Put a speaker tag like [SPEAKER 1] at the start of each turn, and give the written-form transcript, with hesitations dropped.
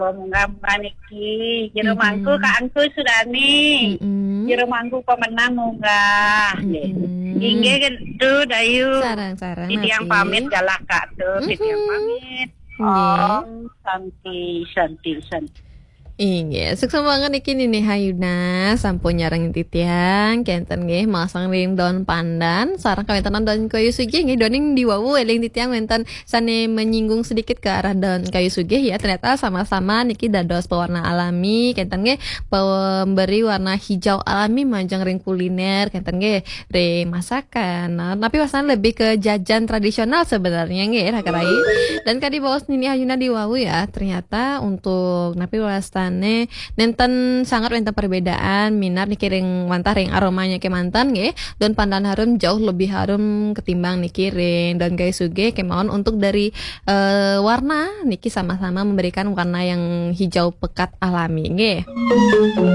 [SPEAKER 1] Munga-munga niki jero mangku kaangku sudani. Jero mangku pemenang munggah. Inggih gitu dayu.
[SPEAKER 2] Sarang-sarang
[SPEAKER 1] Titiang pamit galaka tuh, titiang pamit. Om Santi Santi Santi.
[SPEAKER 2] Iya, sukses banget iki nih Hayuna sampun nyarang titiang kenten nggih masang ring daun pandan sareng kawentenan daun kayu sugih nggih doning diwawu eling titiang wenten sane menyinggung sedikit ke arah daun kayu sugih ya ternyata sama-sama niki dados pewarna alami kenten nggih pemberi warna hijau alami manjang ring kuliner kenten nggih ring masakan. Nah, tapi wasana lebih ke jajan tradisional sebenarnya nggih Rakarai. Dan kadi bawas nini Hayuna diwawu ya ternyata untuk napi wastan nenten sangat wenten perbedaan minat niki ring wantah ring aromanya ke mantan nggih daun pandan harum jauh lebih harum ketimbang niki ring daun kayu sugih kemauan untuk dari warna niki sama-sama memberikan warna yang hijau pekat alami nggih.